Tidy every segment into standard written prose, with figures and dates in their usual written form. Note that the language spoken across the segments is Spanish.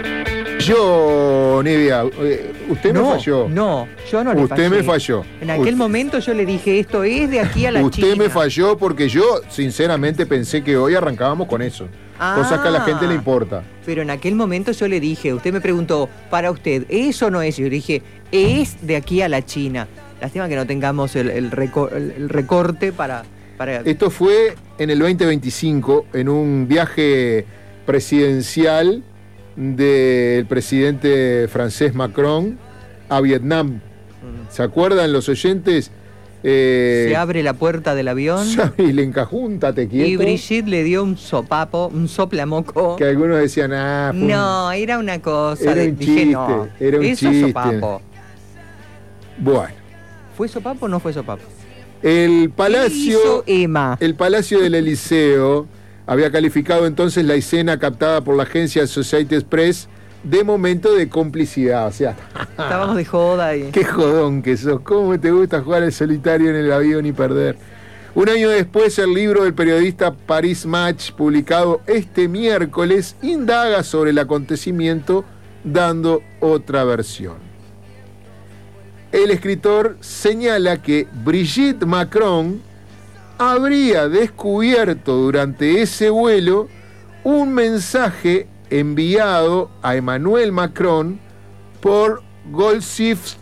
Yo, Nidia, usted me falló. No, yo no le fallé. Usted me falló. En aquel momento yo le dije, esto es de aquí a la China. Usted me falló porque yo, sinceramente, pensé que hoy arrancábamos con eso. Cosas que a la gente le importa. Pero en aquel momento yo le dije, usted me preguntó, para usted, ¿eso no es? Yo le dije, es de aquí a la China. Lástima que no tengamos el recorte para... Esto fue en el 2025, en un viaje presidencial del presidente francés Macron a Vietnam. ¿Se acuerdan los oyentes? Se abre la puerta del avión y le encajúntate quieto. Y Brigitte le dio un sopapo, un soplamoco. Que algunos decían, no, era una cosa. Era un chiste, no, era un eso chiste. Sopapo. Bueno. ¿Fue sopapo o no fue sopapo? El palacio, Emma? El palacio del Eliseo había calificado entonces la escena captada por la agencia Associated Press de momento de complicidad, o sea... Estábamos de joda ahí. ¡Qué jodón que sos! ¿Cómo te gusta jugar el solitario en el avión y perder? Un año después, el libro del periodista Paris Match, publicado este miércoles, indaga sobre el acontecimiento, dando otra versión. El escritor señala que Brigitte Macron habría descubierto durante ese vuelo un mensaje enviado a Emmanuel Macron por Golshifteh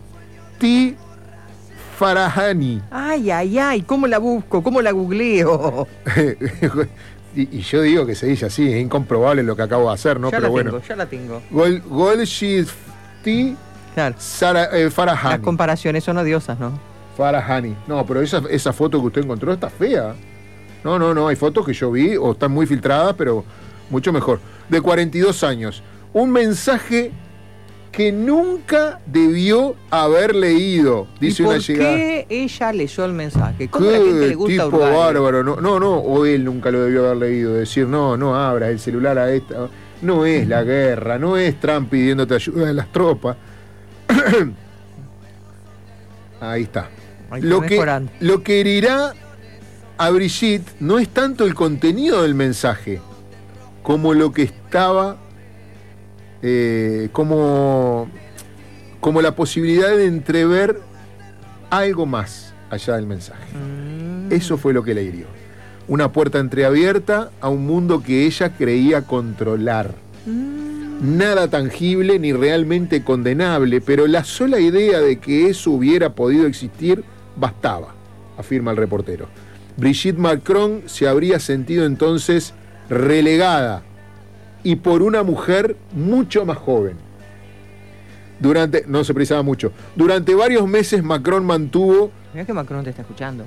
Farahani. Ay, ¿cómo la busco? ¿Cómo la googleo? y yo digo que se dice así, es incomprobable lo que acabo de hacer, ¿no? Ya Pero bueno. Ya la tengo. Golshifteh Farahani. Las comparaciones son odiosas, ¿no? Farahani. No, pero esa foto que usted encontró está fea. No, hay fotos que yo vi, o están muy filtradas, pero mucho mejor. De 42 años. Un mensaje que nunca debió haber leído, dice una llegada. ¿Por qué ella leyó el mensaje? ¿Cómo a la gente le gusta tipo bárbaro? No, o él nunca lo debió haber leído. Decir, no abras el celular a esta. No es la guerra, no es Trump pidiéndote ayuda de las tropas. Ahí está. Lo que herirá a Brigitte no es tanto el contenido del mensaje como lo que estaba como la posibilidad de entrever algo más allá del mensaje. Eso fue lo que le hirió. Una puerta entreabierta a un mundo que ella creía controlar. Nada tangible ni realmente condenable, pero la sola idea de que eso hubiera podido existir bastaba, afirma el reportero. Brigitte Macron se habría sentido entonces relegada, y por una mujer mucho más joven. No se precisaba mucho. Durante varios meses Macron mantuvo... Mirá que Macron te está escuchando.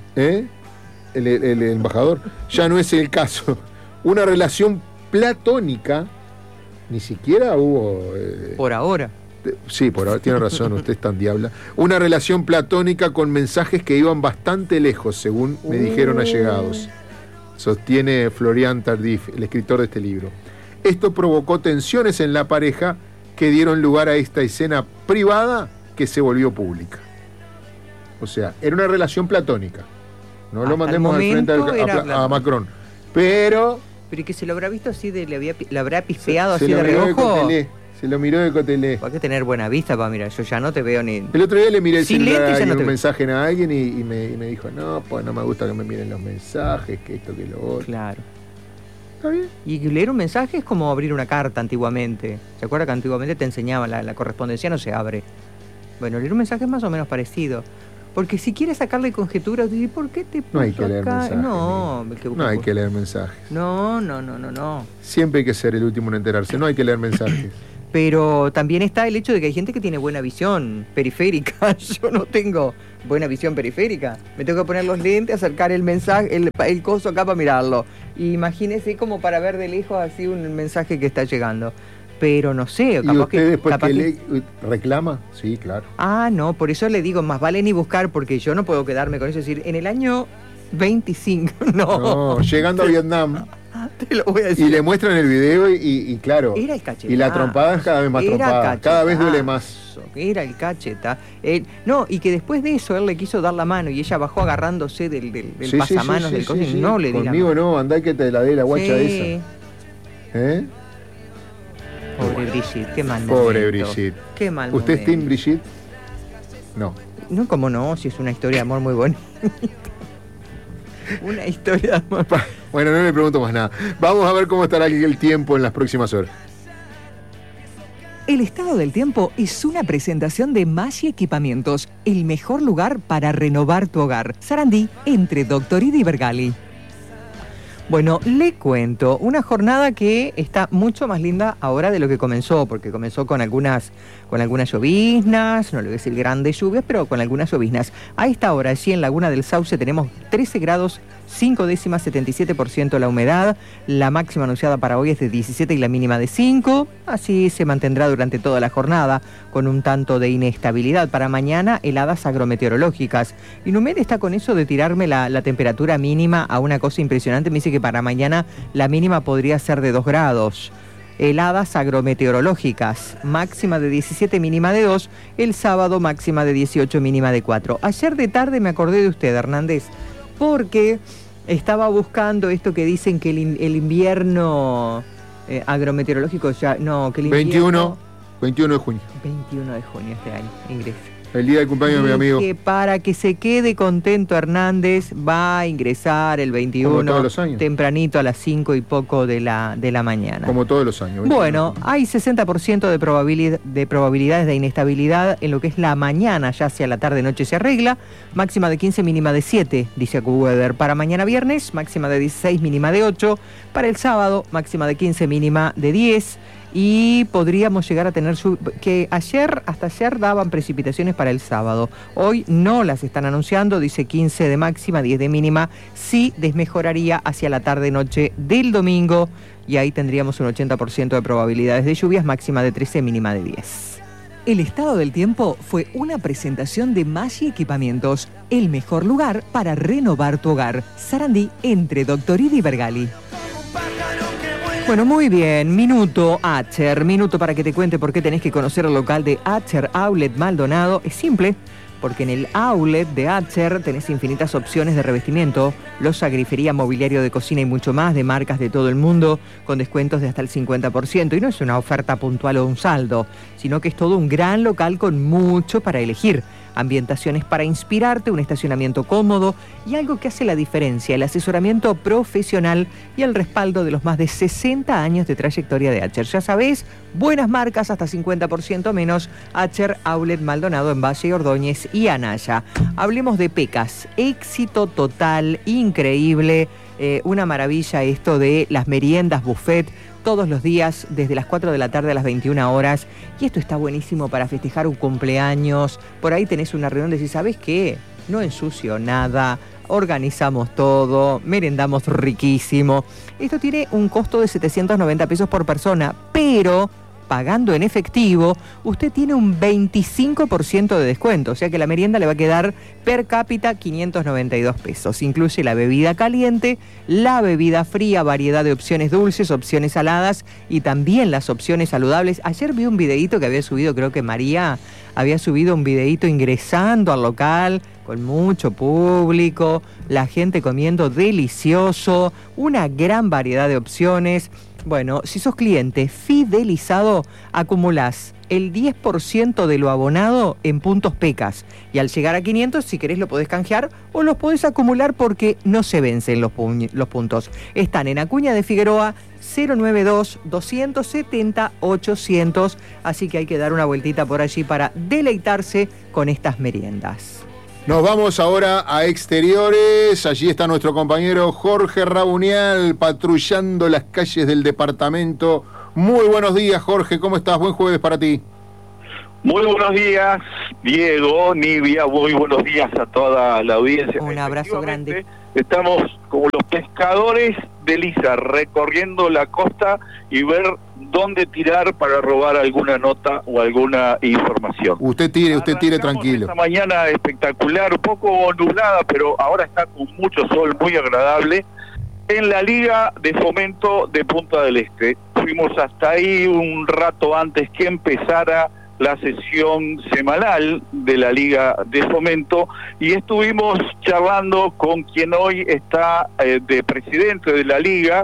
El embajador. Ya no es el caso. Una relación platónica. Ni siquiera hubo... por ahora. Sí, por ahora, tiene razón, usted es tan diabla. Una relación platónica con mensajes que iban bastante lejos, según me dijeron allegados. Sostiene Florian Tardif, el escritor de este libro. Esto provocó tensiones en la pareja que dieron lugar a esta escena privada que se volvió pública. O sea, era una relación platónica. No lo mandemos al frente a Macron. Pero que se lo habrá visto así, le habrá pispeado así de reojo. Se lo miró de cotelé. Hay que tener buena vista para mirar. Yo ya no te veo ni... El otro día le miré el celular un mensaje a alguien y me dijo, no, pues no me gusta que me miren los mensajes, que esto, que lo otro. Claro. ¿Está bien? Y leer un mensaje es como abrir una carta antiguamente. ¿Se acuerda que antiguamente te enseñaban la correspondencia no se abre? Bueno, leer un mensaje es más o menos parecido. Porque si quieres sacarle conjeturas, ¿por qué te puso No hay que leer acá? mensajes. No hay que leer mensajes. No. Siempre hay que ser el último en enterarse. No hay que leer mensajes. Pero también está el hecho de que hay gente que tiene buena visión periférica. Yo no tengo buena visión periférica. Me tengo que poner los lentes, acercar el mensaje, el coso acá para mirarlo. Y imagínese como para ver de lejos así un mensaje que está llegando. Pero no sé, capaz. ¿Y usted después que reclama? Sí, claro. No, por eso le digo, más vale ni buscar, porque yo no puedo quedarme con eso. Es decir, en el año 25, no, llegando a Vietnam. Te lo voy a decir. Y le muestran el video y claro. Era el cachetazo. Y la trompada es cada vez más trompada. Cada vez duele más. Era el cacheta. Y que después de eso él le quiso dar la mano y ella bajó agarrándose del pasamanos del coche. No le di la mano. Conmigo no, andá que te la dé la guacha esa. Pobre Brigitte, qué mal Pobre momento. Brigitte. Qué mal ¿Usted es momento. Team Brigitte? No. No, cómo no, si es una historia de amor muy bonita. Una historia de amor. Bueno, no le pregunto más nada. Vamos a ver cómo estará el tiempo en las próximas horas. El estado del tiempo es una presentación de Maggi Equipamientos, el mejor lugar para renovar tu hogar. Sarandí, entre Doctorida y Bergali. Bueno, le cuento, una jornada que está mucho más linda ahora de lo que comenzó, porque comenzó con algunas lloviznas, no le voy a decir grandes lluvias, pero con algunas lloviznas. A esta hora, allí en Laguna del Sauce, tenemos 13 grados, 5 décimas, 77% la humedad. La máxima anunciada para hoy es de 17 y la mínima de 5. Así se mantendrá durante toda la jornada, con un tanto de inestabilidad. Para mañana, heladas agrometeorológicas. Y Numet está con eso de tirarme la temperatura mínima a una cosa impresionante. Me dice que para mañana la mínima podría ser de 2 grados. Heladas agrometeorológicas, máxima de 17, mínima de 2. El sábado, máxima de 18, mínima de 4. Ayer de tarde me acordé de usted, Hernández, porque estaba buscando esto que dicen que el invierno agrometeorológico ya... No, que el invierno... 21 de junio. 21 de junio este año, ingresa. El día del cumpleaños de mi amigo. Que para que se quede contento Hernández va a ingresar el 21, Como todos los años. tempranito a las 5 y poco de la mañana. Como todos los años. Bueno, hay 60% de probabilidades de inestabilidad en lo que es la mañana, ya hacia la tarde-noche se arregla. Máxima de 15, mínima de 7, dice AccuWeather. Para mañana viernes, máxima de 16, mínima de 8. Para el sábado, máxima de 15, mínima de 10. Y podríamos llegar a tener que hasta ayer daban precipitaciones para el sábado. Hoy no las están anunciando, dice 15 de máxima, 10 de mínima. Sí desmejoraría hacia la tarde-noche del domingo y ahí tendríamos un 80% de probabilidades de lluvias, máxima de 13, mínima de 10. El estado del tiempo fue una presentación de Maggi Equipamientos, el mejor lugar para renovar tu hogar. Sarandí, entre Doctorida y Bergali. Bueno, muy bien. Minuto Acher. Minuto para que te cuente por qué tenés que conocer el local de Acher Outlet Maldonado. Es simple, porque en el outlet de Acher tenés infinitas opciones de revestimiento, loza, grifería, mobiliario de cocina y mucho más, de marcas de todo el mundo, con descuentos de hasta el 50%. Y no es una oferta puntual o un saldo, sino que es todo un gran local con mucho para elegir. Ambientaciones para inspirarte, un estacionamiento cómodo y algo que hace la diferencia, el asesoramiento profesional y el respaldo de los más de 60 años de trayectoria de Acher. Ya sabés, buenas marcas hasta 50% menos. Acher Outlet Maldonado en Valle Ordóñez y Anaya. Hablemos de Pecas, éxito total, increíble, una maravilla esto de las meriendas buffet, todos los días, desde las 4 de la tarde a las 21 horas. Y esto está buenísimo para festejar un cumpleaños. Por ahí tenés una reunión de decir, ¿sabés qué? No ensucio nada, organizamos todo, merendamos riquísimo. Esto tiene un costo de 790 pesos por persona, pero pagando en efectivo, usted tiene un 25% de descuento, o sea que la merienda le va a quedar per cápita 592 pesos. Incluye la bebida caliente, la bebida fría, variedad de opciones dulces, opciones saladas y también las opciones saludables. Ayer vi un videíto que había subido, creo que María había subido un videíto ingresando al local con mucho público, la gente comiendo delicioso, una gran variedad de opciones. Bueno, si sos cliente fidelizado, acumulás el 10% de lo abonado en puntos Pecas. Y al llegar a 500, si querés lo podés canjear o los podés acumular porque no se vencen los puntos. Están en Acuña de Figueroa, 092-270-800. Así que hay que dar una vueltita por allí para deleitarse con estas meriendas. Nos vamos ahora a exteriores. Allí está nuestro compañero Jorge Rabunial patrullando las calles del departamento. Muy buenos días, Jorge. ¿Cómo estás? Buen jueves para ti. Muy buenos días, Diego, Nivia. Muy buenos días a toda la audiencia. Un abrazo grande. Estamos como los pescadores de Lisa, recorriendo la costa y ver dónde tirar para robar alguna nota o alguna información. Usted tire tranquilo. Esta mañana espectacular, un poco nublada, pero ahora está con mucho sol, muy agradable. En la Liga de Fomento de Punta del Este. Fuimos hasta ahí un rato antes que empezara la sesión semanal de la Liga de Fomento y estuvimos charlando con quien hoy está de presidente de la Liga,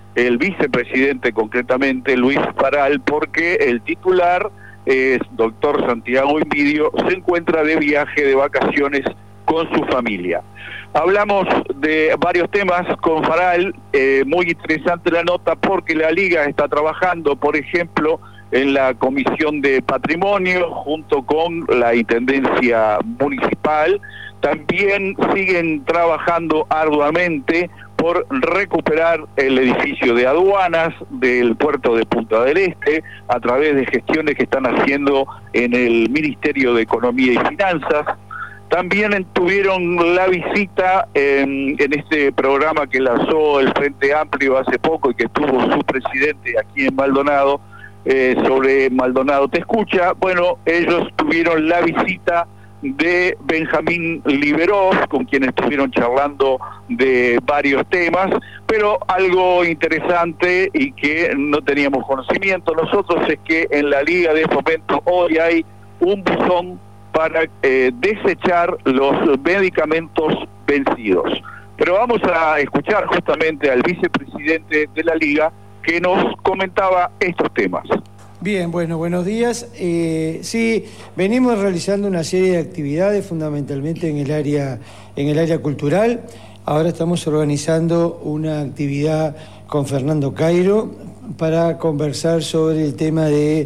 el vicepresidente concretamente, Luis Faral, porque el titular, doctor Santiago Invidio, se encuentra de viaje de vacaciones con su familia. Hablamos de varios temas con Faral, muy interesante la nota porque la Liga está trabajando, por ejemplo, en la Comisión de Patrimonio junto con la Intendencia Municipal. También siguen trabajando arduamente por recuperar el edificio de aduanas del puerto de Punta del Este a través de gestiones que están haciendo en el Ministerio de Economía y Finanzas. También tuvieron la visita en este programa que lanzó el Frente Amplio hace poco y que tuvo su presidente aquí en Maldonado, sobre Maldonado Te Escucha. Bueno, ellos tuvieron la visita de Benjamín Liberov, con quien estuvieron charlando de varios temas, pero algo interesante y que no teníamos conocimiento nosotros es que en la Liga de Fomento hoy hay un buzón para desechar los medicamentos vencidos. Pero vamos a escuchar justamente al vicepresidente de la Liga que nos comentaba estos temas. Bien, bueno, buenos días. Sí, venimos realizando una serie de actividades fundamentalmente en el área cultural. Ahora estamos organizando una actividad con Fernando Cairo para conversar sobre el tema de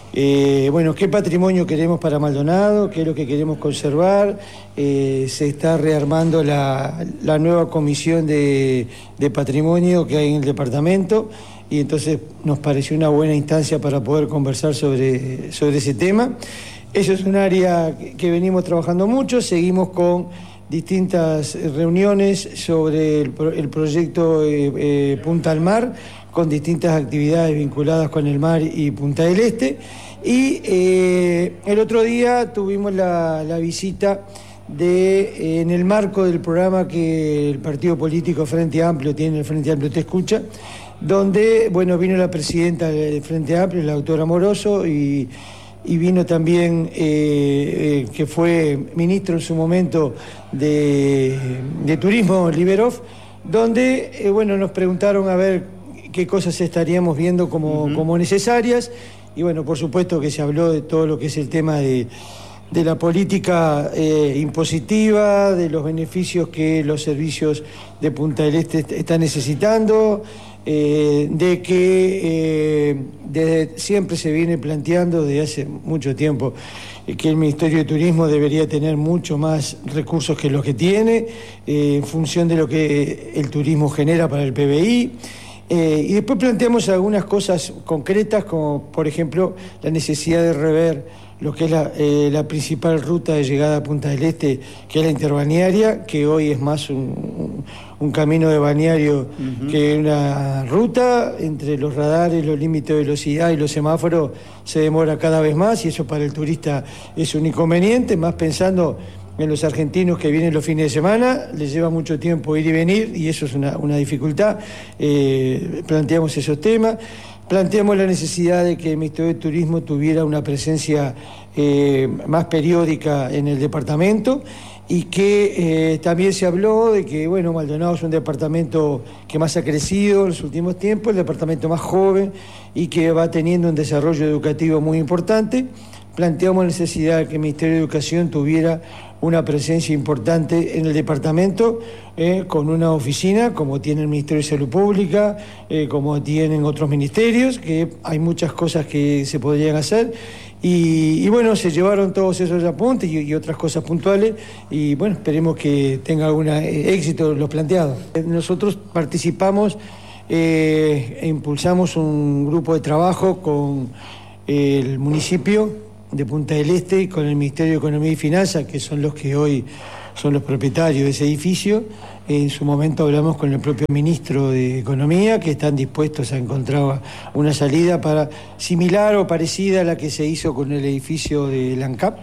qué patrimonio queremos para Maldonado, qué es lo que queremos conservar. Se está rearmando la nueva comisión de patrimonio que hay en el departamento y entonces nos pareció una buena instancia para poder conversar sobre ese tema. Eso es un área que venimos trabajando mucho, seguimos con distintas reuniones sobre el proyecto Punta al Mar, con distintas actividades vinculadas con el mar y Punta del Este. Y el otro día tuvimos la visita en el marco del programa que el partido político Frente Amplio tiene, el Frente Amplio Te Escucha, donde vino la presidenta del Frente Amplio, la doctora Moroso, y vino también, que fue ministro en su momento de Turismo, Liberov, donde nos preguntaron a ver qué cosas estaríamos viendo como necesarias. Y por supuesto que se habló de todo lo que es el tema de la política impositiva, de los beneficios que los servicios de Punta del Este están necesitando, de que desde siempre se viene planteando desde hace mucho tiempo que el Ministerio de Turismo debería tener mucho más recursos que los que tiene, en función de lo que el turismo genera para el PBI. Y después planteamos algunas cosas concretas, como por ejemplo la necesidad de rever lo que es la principal ruta de llegada a Punta del Este, que es la interbalnearia, que hoy es más un camino de balneario que una ruta. Entre los radares, los límites de velocidad y los semáforos se demora cada vez más y eso para el turista es un inconveniente, más pensando en los argentinos que vienen los fines de semana, les lleva mucho tiempo ir y venir y eso es una dificultad. Planteamos esos temas, planteamos la necesidad de que el Ministerio de Turismo tuviera una presencia más periódica en el departamento y que también se habló de que, Maldonado es un departamento que más ha crecido en los últimos tiempos, el departamento más joven y que va teniendo un desarrollo educativo muy importante. Planteamos la necesidad de que el Ministerio de Educación tuviera una presencia importante en el departamento, con una oficina, como tiene el Ministerio de Salud Pública, como tienen otros ministerios, que hay muchas cosas que se podrían hacer. Y se llevaron todos esos apuntes y otras cosas puntuales, y esperemos que tenga algún éxito los planteados. Nosotros participamos e impulsamos un grupo de trabajo con el municipio de Punta del Este y con el Ministerio de Economía y Finanzas, que son los que hoy son los propietarios de ese edificio. En su momento hablamos con el propio ministro de Economía, que están dispuestos a encontrar una salida similar o parecida a la que se hizo con el edificio de la ANCAP.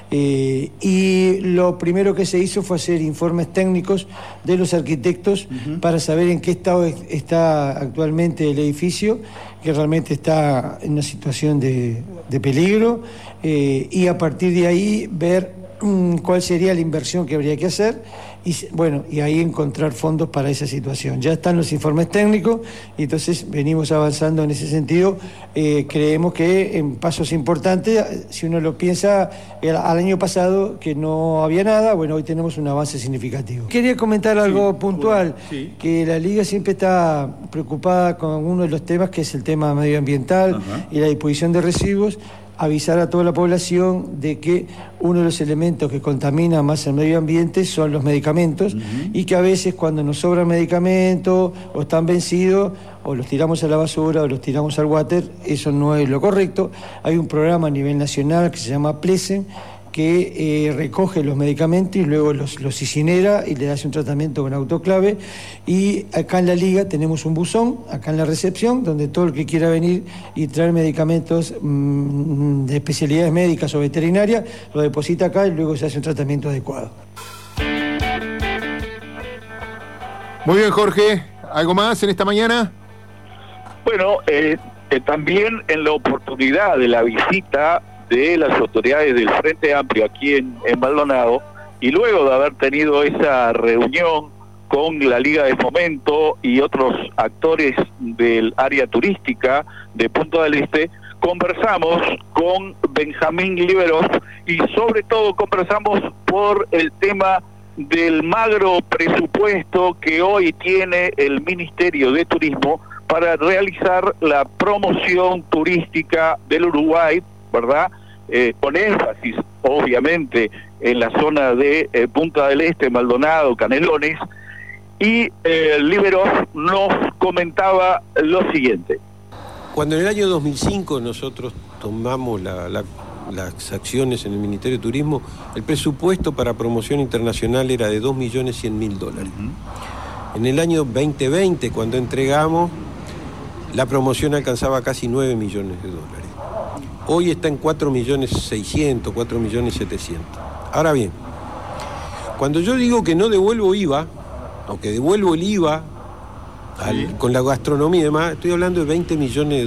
Y lo primero que se hizo fue hacer informes técnicos de los arquitectos para saber en qué estado está actualmente el edificio, que realmente está en una situación de peligro, y a partir de ahí ver cuál sería la inversión que habría que hacer y ahí encontrar fondos para esa situación. Ya están los informes técnicos y entonces venimos avanzando en ese sentido. Creemos que en pasos importantes, si uno lo piensa, al año pasado que no había nada, bueno, hoy tenemos un avance significativo. Quería comentar algo puntual, que la Liga siempre está preocupada con uno de los temas, que es el tema medioambiental y la disposición de residuos. Avisar a toda la población de que uno de los elementos que contamina más el medio ambiente son los medicamentos, y que a veces cuando nos sobran medicamentos o están vencidos, o los tiramos a la basura o los tiramos al water. Eso no es lo correcto. Hay un programa a nivel nacional que se llama Plesen, que recoge los medicamentos y luego los incinera y le hace un tratamiento con autoclave. Y acá en la Liga tenemos un buzón, acá en la recepción, donde todo el que quiera venir y traer medicamentos de especialidades médicas o veterinarias, lo deposita acá y luego se hace un tratamiento adecuado. Muy bien, Jorge. ¿Algo más en esta mañana? Bueno, también en la oportunidad de la visita de las autoridades del Frente Amplio aquí en Maldonado, y luego de haber tenido esa reunión con la Liga de Fomento y otros actores del área turística de Punta del Este, conversamos con Benjamín Liberós y sobre todo conversamos por el tema del magro presupuesto que hoy tiene el Ministerio de Turismo para realizar la promoción turística del Uruguay, ¿verdad? Con énfasis, obviamente, en la zona de Punta del Este, Maldonado, Canelones, y Liberós nos comentaba lo siguiente. Cuando en el año 2005 nosotros tomamos las acciones en el Ministerio de Turismo, el presupuesto para promoción internacional era de $2.100.000. En el año 2020, cuando entregamos, la promoción alcanzaba casi $9 millones. Hoy está en 4.600.000, 4.700.000. Ahora bien, cuando yo digo que no devuelvo IVA, aunque devuelvo el IVA con la gastronomía y demás, estoy hablando de $20 millones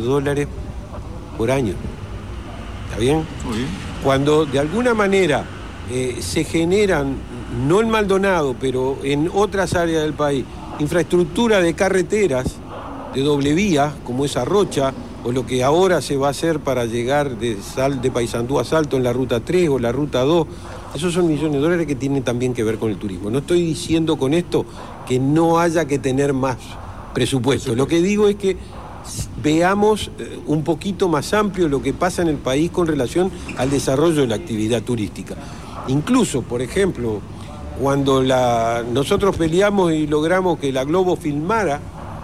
por año. ¿Está bien? Muy bien. Cuando de alguna manera se generan, no en Maldonado, pero en otras áreas del país, infraestructura de carreteras de doble vía, como esa Rocha, o lo que ahora se va a hacer para llegar de Paysandú a Salto en la Ruta 3 o la Ruta 2, esos son millones de dólares que tienen también que ver con el turismo. No estoy diciendo con esto que no haya que tener más presupuesto. Lo que digo es que veamos un poquito más amplio lo que pasa en el país con relación al desarrollo de la actividad turística. Incluso, por ejemplo, cuando nosotros peleamos y logramos que la Globo filmara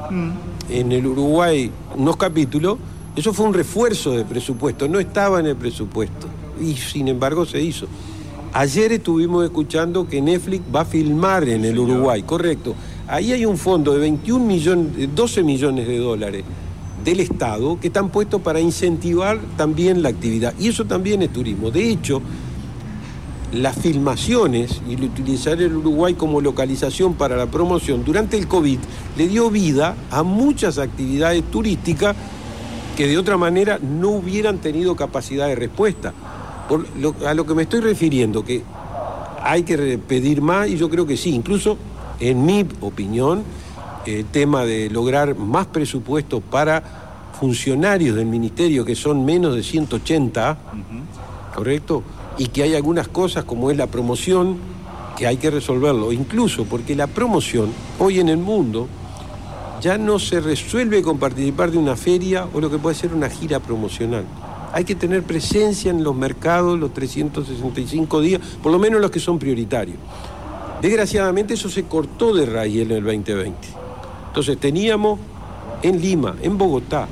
en el Uruguay unos capítulos, eso fue un refuerzo de presupuesto, no estaba en el presupuesto y sin embargo se hizo. Ayer estuvimos escuchando que Netflix va a filmar en el Uruguay, correcto. Ahí hay un fondo de 12 millones de dólares del Estado que están puestos para incentivar también la actividad, y eso también es turismo. De hecho, las filmaciones y el utilizar el Uruguay como localización para la promoción durante el COVID le dio vida a muchas actividades turísticas que de otra manera no hubieran tenido capacidad de respuesta. A lo que me estoy refiriendo, que hay que pedir más, y yo creo que sí, incluso en mi opinión, el tema de lograr más presupuesto para funcionarios del ministerio, que son menos de 180, ¿correcto? Y que hay algunas cosas como es la promoción que hay que resolverlo, incluso porque la promoción hoy en el mundo ya no se resuelve con participar de una feria o lo que puede ser una gira promocional. Hay que tener presencia en los mercados los 365 días, por lo menos los que son prioritarios. Desgraciadamente eso se cortó de raíz en el 2020. Entonces teníamos en Lima, en Bogotá,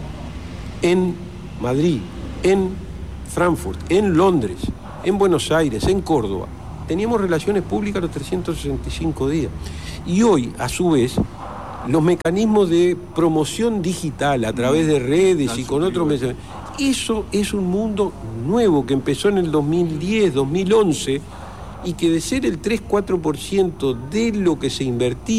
en Madrid, en Frankfurt, en Londres, en Buenos Aires, en Córdoba, teníamos relaciones públicas los 365 días. Y hoy, a su vez, los mecanismos de promoción digital a través de redes y con otros mensajes, eso es un mundo nuevo que empezó en el 2010, 2011, y que de ser el 3-4% de lo que se invertía